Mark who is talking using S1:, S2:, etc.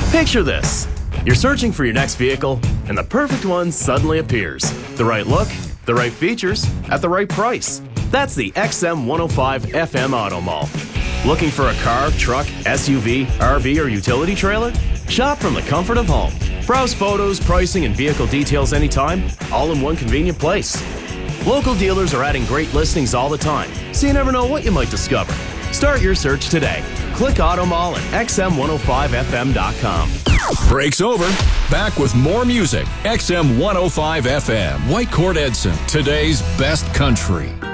S1: Picture this. You're searching for your next vehicle, and the perfect one suddenly appears. The right look, the right features, at the right price. That's the XM105 FM Auto Mall. Looking for a car, truck, SUV, RV, or utility trailer? Shop from the comfort of home. Browse photos, pricing, and vehicle details anytime, all in one convenient place. Local dealers are adding great listings all the time, so you never know what you might discover. Start your search today. Click Auto Mall at xm105fm.com.
S2: Break's over. Back with more music. XM105 FM. Whitecourt Edson. Today's best country.